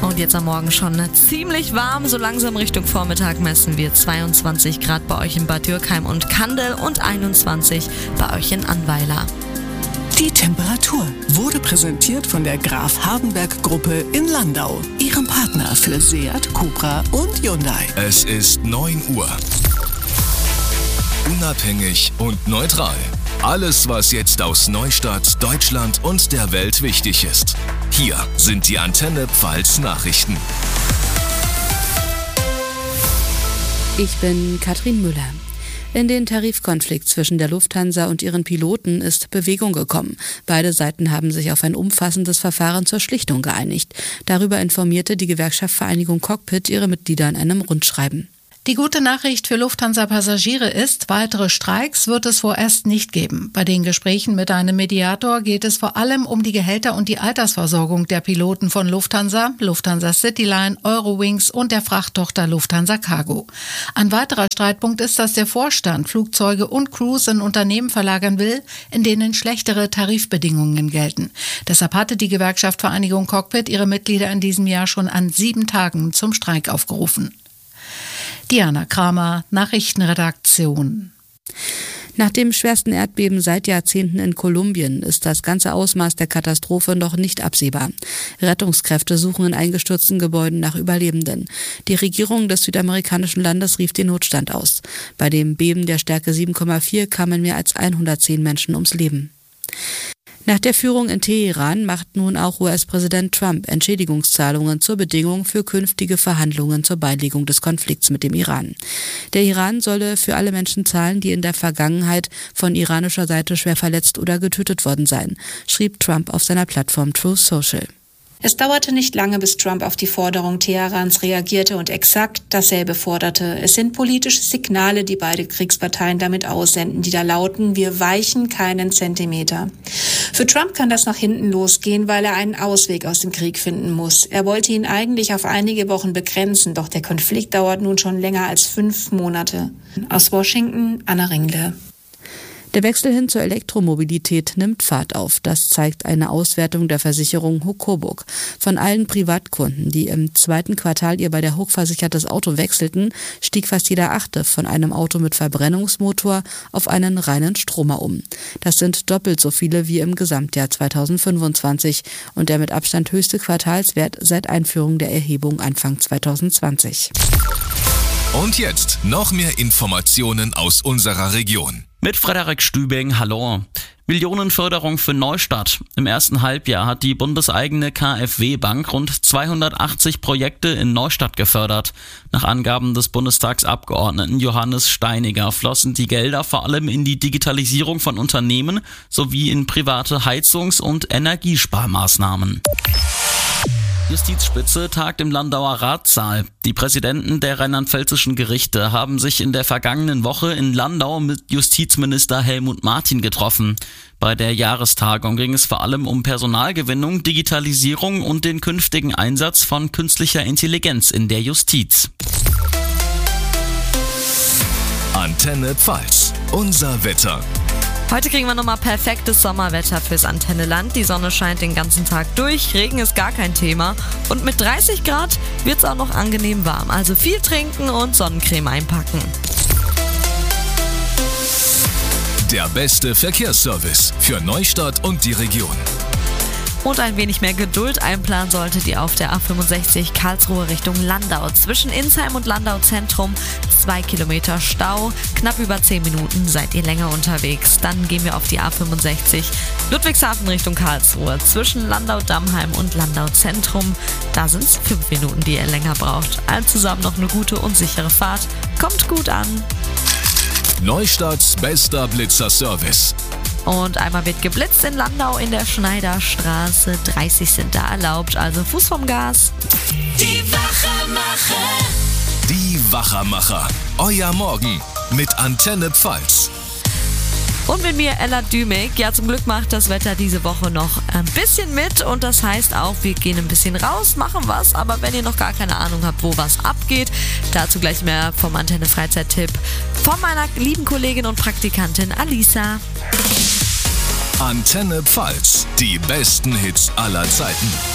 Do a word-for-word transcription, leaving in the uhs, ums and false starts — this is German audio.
Und jetzt am Morgen schon ziemlich warm. So langsam Richtung Vormittag messen wir zweiundzwanzig Grad bei euch in Bad Dürkheim und Kandel und einundzwanzig bei euch in Annweiler. Die Temperatur wurde präsentiert von der Graf Hardenberg Gruppe in Landau, ihrem Partner für Seat, Cupra und Hyundai. Es ist neun Uhr. Unabhängig und neutral. Alles, was jetzt aus Neustadt, Deutschland und der Welt wichtig ist. Hier sind die Antenne Pfalz Nachrichten. Ich bin Katrin Müller. In den Tarifkonflikt zwischen der Lufthansa und ihren Piloten ist Bewegung gekommen. Beide Seiten haben sich auf ein umfassendes Verfahren zur Schlichtung geeinigt. Darüber informierte die Gewerkschaft Vereinigung Cockpit ihre Mitglieder in einem Rundschreiben. Die gute Nachricht für Lufthansa-Passagiere ist, weitere Streiks wird es vorerst nicht geben. Bei den Gesprächen mit einem Mediator geht es vor allem um die Gehälter und die Altersversorgung der Piloten von Lufthansa, Lufthansa Cityline, Eurowings und der Frachttochter Lufthansa Cargo. Ein weiterer Streitpunkt ist, dass der Vorstand Flugzeuge und Crews in Unternehmen verlagern will, in denen schlechtere Tarifbedingungen gelten. Deshalb hatte die Gewerkschaft Vereinigung Cockpit ihre Mitglieder in diesem Jahr schon an sieben Tagen zum Streik aufgerufen. Diana Kramer, Nachrichtenredaktion. Nach dem schwersten Erdbeben seit Jahrzehnten in Kolumbien ist das ganze Ausmaß der Katastrophe noch nicht absehbar. Rettungskräfte suchen in eingestürzten Gebäuden nach Überlebenden. Die Regierung des südamerikanischen Landes rief den Notstand aus. Bei dem Beben der Stärke sieben Komma vier kamen mehr als hundertzehn Menschen ums Leben. Nach der Führung in Teheran macht nun auch U S-Präsident Trump Entschädigungszahlungen zur Bedingung für künftige Verhandlungen zur Beilegung des Konflikts mit dem Iran. Der Iran solle für alle Menschen zahlen, die in der Vergangenheit von iranischer Seite schwer verletzt oder getötet worden seien, schrieb Trump auf seiner Plattform Truth Social. Es dauerte nicht lange, bis Trump auf die Forderung Teherans reagierte und exakt dasselbe forderte. Es sind politische Signale, die beide Kriegsparteien damit aussenden, die da lauten: Wir weichen keinen Zentimeter. Für Trump kann das nach hinten losgehen, weil er einen Ausweg aus dem Krieg finden muss. Er wollte ihn eigentlich auf einige Wochen begrenzen, doch der Konflikt dauert nun schon länger als fünf Monate. Aus Washington, Anna Ringle. Der Wechsel hin zur Elektromobilität nimmt Fahrt auf. Das zeigt eine Auswertung der Versicherung Hocoburg. Von allen Privatkunden, die im zweiten Quartal ihr bei der Hoch versichertes Auto wechselten, stieg fast jeder Achte von einem Auto mit Verbrennungsmotor auf einen reinen Stromer um. Das sind doppelt so viele wie im Gesamtjahr zweitausendfünfundzwanzig und der mit Abstand höchste Quartalswert seit Einführung der Erhebung Anfang zweitausendzwanzig. Und jetzt noch mehr Informationen aus unserer Region. Mit Frederik Stübing, hallo. Millionenförderung für Neustadt. Im ersten Halbjahr hat die bundeseigene K f W-Bank rund zweihundertachtzig Projekte in Neustadt gefördert. Nach Angaben des Bundestagsabgeordneten Johannes Steiniger flossen die Gelder vor allem in die Digitalisierung von Unternehmen sowie in private Heizungs- und Energiesparmaßnahmen. Justizspitze tagt im Landauer Ratssaal. Die Präsidenten der rheinland-pfälzischen Gerichte haben sich in der vergangenen Woche in Landau mit Justizminister Helmut Martin getroffen. Bei der Jahrestagung ging es vor allem um Personalgewinnung, Digitalisierung und den künftigen Einsatz von künstlicher Intelligenz in der Justiz. Antenne Pfalz, unser Wetter. Heute kriegen wir nochmal perfektes Sommerwetter fürs Antenneland. Die Sonne scheint den ganzen Tag durch, Regen ist gar kein Thema. Und mit dreißig Grad wird es auch noch angenehm warm. Also viel trinken und Sonnencreme einpacken. Der beste Verkehrsservice für Neustadt und die Region. Und ein wenig mehr Geduld einplanen solltet ihr auf der A fünfundsechzig Karlsruhe Richtung Landau. Zwischen Insheim und Landau Zentrum zwei Kilometer Stau. Knapp über zehn Minuten seid ihr länger unterwegs. Dann gehen wir auf die A fünfundsechzig Ludwigshafen Richtung Karlsruhe. Zwischen Landau-Dammheim und Landau Zentrum. Da sind es fünf Minuten, die ihr länger braucht. Allen zusammen noch eine gute und sichere Fahrt. Kommt gut an. Neustadts bester Blitzer-Service. Und einmal wird geblitzt in Landau in der Schneiderstraße. dreißig sind da erlaubt, also Fuß vom Gas. Die Wachermacher. Die Wachermacher. Euer Morgen mit Antenne Pfalz. Und mit mir Ella Dümig. Ja, zum Glück macht das Wetter diese Woche noch ein bisschen mit. Und das heißt auch, wir gehen ein bisschen raus, machen was. Aber wenn ihr noch gar keine Ahnung habt, wo was abgeht, dazu gleich mehr vom Antenne Freizeit-Tipp von meiner lieben Kollegin und Praktikantin Alisa. Antenne Pfalz. Die besten Hits aller Zeiten.